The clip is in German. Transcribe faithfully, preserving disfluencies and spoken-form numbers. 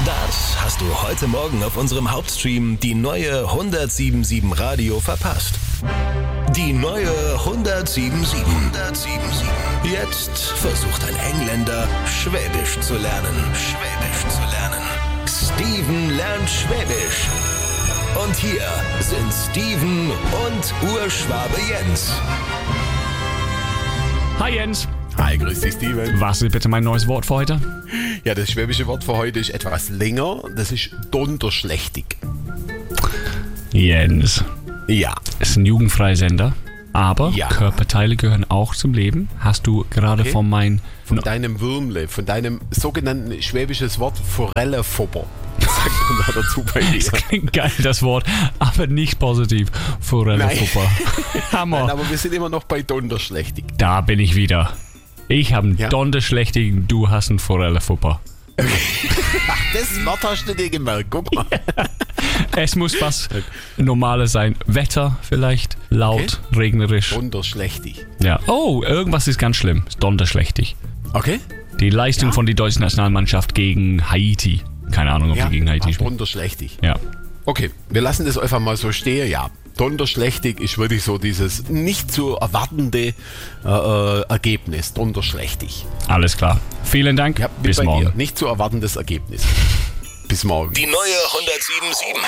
Das hast du heute Morgen auf unserem Hauptstream die neue hundertsiebenundsiebzig Radio verpasst. Die neue hundertsiebenundsiebzig. hundertsiebenundsiebzig. Jetzt versucht ein Engländer, Schwäbisch zu lernen. Schwäbisch zu lernen. Steven lernt Schwäbisch. Und hier sind Steven und Urschwabe Jens. Hi Jens. Hi, grüß dich Steven. Was ist bitte mein neues Wort für heute? Ja, das schwäbische Wort für heute ist etwas länger. Das ist donnerschlächtig. Jens. Ja. Ist ein jugendfreier Sender, aber Ja. Körperteile gehören auch zum Leben. Hast du gerade Okay. von meinem... Von deinem Würmle, von deinem sogenannten schwäbisches Wort Forellefopper. Sagt man da dazu bei dir. Das klingt geil, das Wort, aber nicht positiv. Forellefupper. Hammer. Nein, aber wir sind immer noch bei donnerschlächtig. Da bin ich wieder. Ich habe einen Ja. Donnerschlächtigen, du hast einen Forellefupper. Ach, das Wort hast du dir gemerkt, guck mal. Es muss was Normales sein. Wetter vielleicht, laut, regnerisch. Donnerschlächtig. Ja. Oh, irgendwas ist ganz schlimm. Donnerschlächtig. Okay? Die Leistung Ja. von der deutschen Nationalmannschaft gegen Haiti. Keine Ahnung, ob Ja, die gegen Haiti ah, spielen. donnerschlächtig. Ja. Okay, wir lassen das einfach mal so stehen, ja. Donnerschlächtig ist wirklich so dieses nicht zu erwartende äh, äh, Ergebnis. Donnerschlächtig. Alles klar. Vielen Dank. Ja, wie Bis bei morgen. dir. Nicht zu erwartendes Ergebnis. Bis morgen. Die neue hundertsiebenundsiebzig.